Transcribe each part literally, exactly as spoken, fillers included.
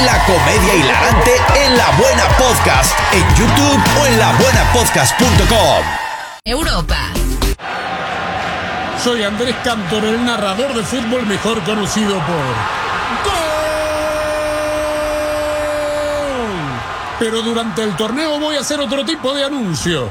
La comedia hilarante en La Buena Podcast, en YouTube o en la buena podcast punto com. Europa. Soy Andrés Cantor, el narrador de fútbol mejor conocido por ¡Gol! Pero durante el torneo voy a hacer otro tipo de anuncio.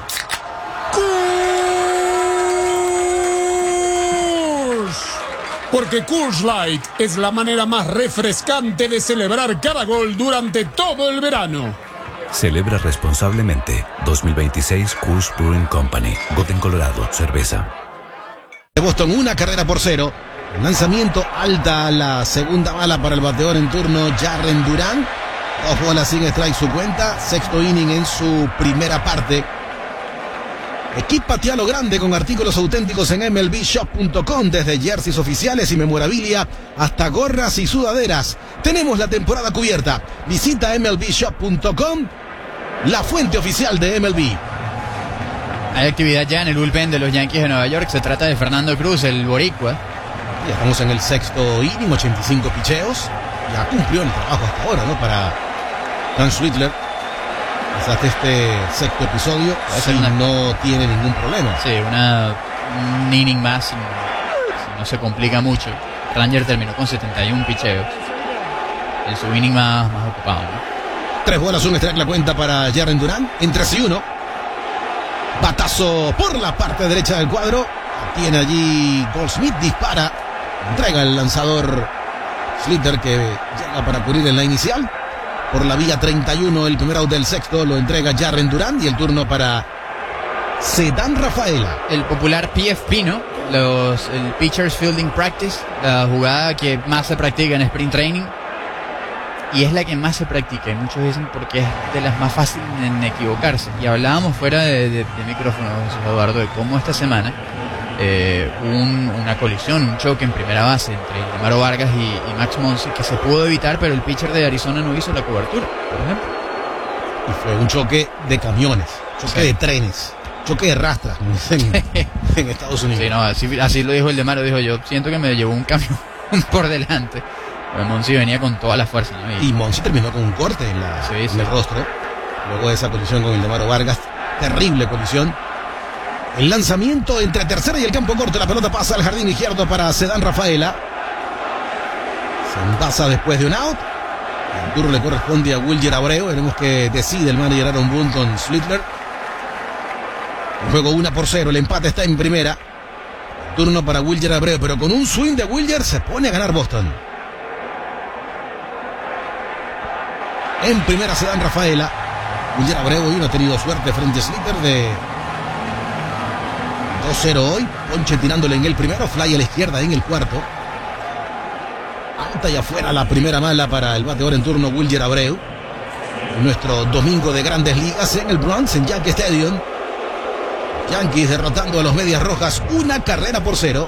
Porque Coors Light es la manera más refrescante de celebrar cada gol durante todo el verano. Celebra responsablemente. dos mil veintiséis Coors Brewing Company. Golden, Colorado. Cerveza. De Boston, una carrera por cero. Lanzamiento alta, la segunda bala para el bateador en turno, Jarren Duran. Dos bolas sin strike su cuenta. Sexto inning en su primera parte. Equipate a lo grande con artículos auténticos en M L B shop punto com, desde jerseys oficiales y memorabilia hasta gorras y sudaderas. Tenemos la temporada cubierta. Visita M L B shop punto com, la fuente oficial de M L B. Hay actividad ya en el bullpen de los Yankees de Nueva York. Se trata de Fernando Cruz, el boricua. Ya estamos en el sexto inning, ochenta y cinco picheos. Ya cumplió el trabajo hasta ahora, ¿no? Para Dan Schlittler. Hasta este sexto episodio, si una... no tiene ningún problema. Sí, una, un inning más, si, si no se complica mucho. Ranger terminó con setenta y uno picheos. En su inning más, más ocupado, ¿no? Tres bolas, un strike la cuenta para Jarren Duran. En tres y uno. Batazo por la parte derecha del cuadro. Tiene allí Goldschmidt, dispara. Entrega el lanzador Schlitter, que llega para cubrir en la inicial. Por la vía treinta y uno, el primer out del sexto lo entrega Jarren Duran, y el turno para Ceddanne Rafaela. El popular P F P, ¿no? Los, el Pitchers Fielding Practice, la jugada que más se practica en Sprint Training. Y es la que más se practica, y muchos dicen porque es de las más fáciles en equivocarse. Y hablábamos fuera de, de, de micrófono, José Eduardo, de cómo esta semana eh, un, una colisión, un choque en primera base entre Ildemaro Vargas y, y Max Muncy, que se pudo evitar, pero el pitcher de Arizona no hizo la cobertura, por ejemplo. Y fue un choque de camiones, choque sí. de trenes, choque de rastras, como dicen en Estados Unidos. Sí, no, así, así lo dijo Ildemaro, dijo: yo siento que me llevó un camión por delante. Pero Muncy venía con toda la fuerza, ¿no? Y, y Muncy terminó con un corte en, la, sí, sí. en el rostro, luego de esa colisión con Ildemaro Vargas. Terrible colisión. El lanzamiento entre tercera y el campo corto. La pelota pasa al jardín izquierdo para Ceddanne Rafaela. Se envasa después de un out. El turno le corresponde a Wilyer Abreu. Veremos que decide el manager Aaron Boone con Schlittler. El juego uno por cero. El empate está en primera. El turno para Wilyer Abreu, pero con un swing de Wilyer se pone a ganar Boston. En primera Ceddanne Rafaela. Wilyer Abreu hoy no ha tenido suerte frente a Schlittler de dos cero hoy. Ponche tirándole en el primero. Fly a la izquierda en el cuarto. Alta y afuera la primera mala para el bateador en turno, Wilyer Abreu. Nuestro domingo de Grandes Ligas en el Bronx, en Yankee Stadium. Yankees derrotando a los Medias Rojas una carrera por cero.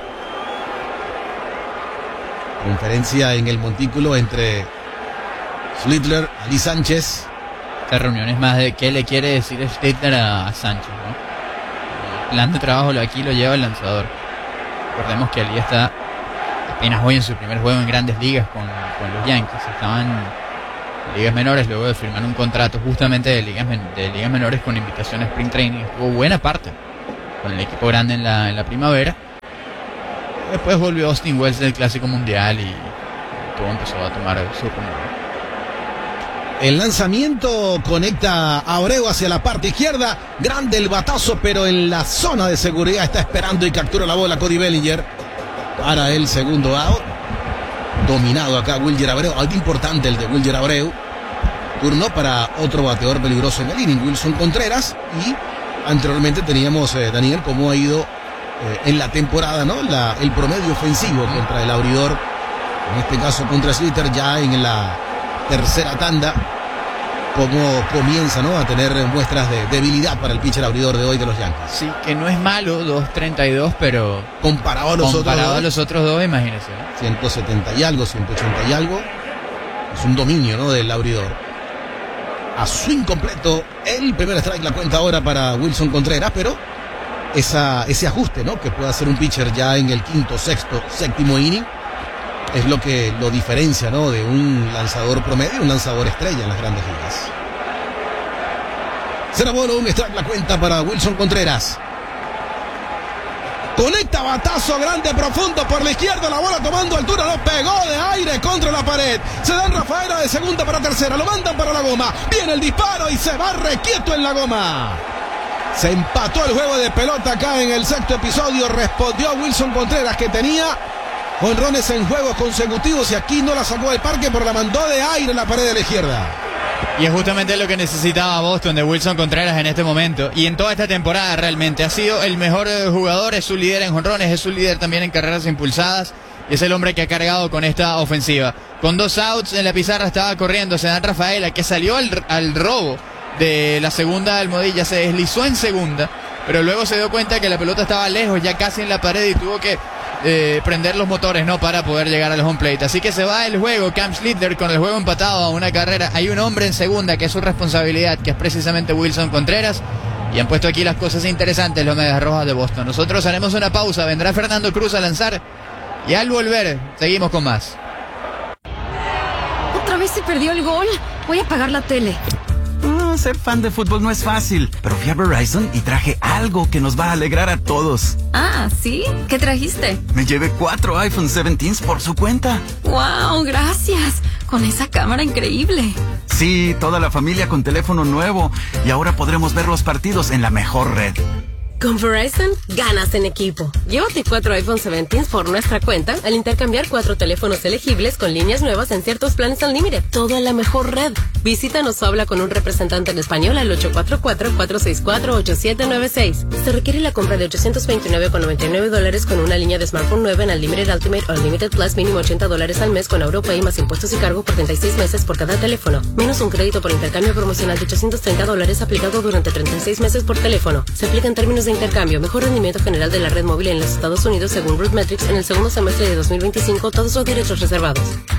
Conferencia en el montículo entre Schlittler, Ali Sánchez. Esta reunión es más de qué le quiere decir Schlittler a, a Sánchez, ¿no? El plan de trabajo aquí lo lleva el lanzador. Recordemos que Ali está apenas hoy en su primer juego en Grandes Ligas con, con los Yankees. Estaban en ligas menores luego de firmar un contrato justamente de ligas, de ligas menores con invitación a Sprint Training. Estuvo buena parte con el equipo grande en la, en la primavera. Después volvió Austin Wells del Clásico Mundial y todo empezó a tomar su rumbo. El lanzamiento conecta a Abreu hacia la parte izquierda. Grande el batazo, pero en la zona de seguridad está esperando y captura la bola Cody Bellinger para el segundo out. Dominado acá Wilyer Abreu. Algo importante el de Wilyer Abreu. Turno para otro bateador peligroso en el inning, Wilson Contreras. Y anteriormente teníamos, eh, Daniel, cómo ha ido eh, en la temporada, ¿no? La, el promedio ofensivo contra el abridor. En este caso contra Schlittler, ya en la tercera tanda, como comienza, ¿no?, a tener muestras de debilidad para el pitcher abridor de hoy de los Yankees. Sí, que no es malo, dos treinta y dos, pero comparado a los comparado otros a los otros dos, imagínense, ¿no? ciento setenta y algo, ciento ochenta y algo. Es un dominio, ¿no?, del abridor. A swing completo, el primer strike la cuenta ahora para Wilson Contreras, pero esa, ese ajuste, ¿no?, que puede hacer un pitcher ya en el quinto, sexto, séptimo inning, es lo que lo diferencia, ¿no?, de un lanzador promedio, un lanzador estrella en las grandes ligas. Será bueno un strike la cuenta para Wilson Contreras. Conecta batazo grande, profundo por la izquierda. La bola tomando altura, lo pegó de aire contra la pared. Se dan Rafaela de segunda para tercera. Lo mandan para la goma. Viene el disparo y se va requieto en la goma. Se empató el juego de pelota acá en el sexto episodio. Respondió Wilson Contreras, que tenía jonrones en juegos consecutivos, y aquí no la sacó del parque, pero la mandó de aire en la pared de la izquierda. Y es justamente lo que necesitaba Boston de Wilson Contreras en este momento y en toda esta temporada. Realmente ha sido el mejor jugador, es su líder en jonrones, es su líder también en carreras impulsadas, y es el hombre que ha cargado con esta ofensiva. Con dos outs en la pizarra estaba corriendo Cedán Rafaela, que salió al, al robo de la segunda almohadilla, se deslizó en segunda, pero luego se dio cuenta que la pelota estaba lejos, ya casi en la pared, y tuvo que Eh, prender los motores, ¿no?, para poder llegar al home plate. Así que se va el juego Cam Schlitter con el juego empatado a una carrera. Hay un hombre en segunda que es su responsabilidad, que es precisamente Wilson Contreras, y han puesto aquí las cosas interesantes los Medias Rojas de Boston. Nosotros haremos una pausa, vendrá Fernando Cruz a lanzar, y al volver seguimos con más. ¿Otra vez se perdió el gol? Voy a apagar la tele. Mm, ser fan de fútbol no es fácil, pero fui a Verizon y traje algo que nos va a alegrar a todos. Ah, ¿sí? ¿Qué trajiste? Me llevé cuatro iPhone diecisiete por su cuenta. ¡Wow! Gracias. Con esa cámara increíble. Sí, toda la familia con teléfono nuevo, y ahora podremos ver los partidos en la mejor red. Con Verizon, ganas en equipo. Llévate cuatro iPhone diecisiete por nuestra cuenta al intercambiar cuatro teléfonos elegibles con líneas nuevas en ciertos planes Unlimited. Todo en la mejor red. Visítanos o habla con un representante en español al ocho cuatro cuatro, cuatro seis cuatro, ocho siete nueve seis. Se requiere la compra de ochocientos veintinueve con noventa y nueve dólares con una línea de smartphone nueva en Unlimited Ultimate o Unlimited Plus, mínimo ochenta dólares al mes con AuroPay más impuestos y cargo por treinta y seis meses por cada teléfono. Menos un crédito por intercambio promocional de ochocientos treinta dólares aplicado durante treinta y seis meses por teléfono. Se aplica en términos de intercambio. Mejor rendimiento general de la red móvil en los Estados Unidos según RootMetrics en el segundo semestre de dos mil veinticinco. Todos los derechos reservados.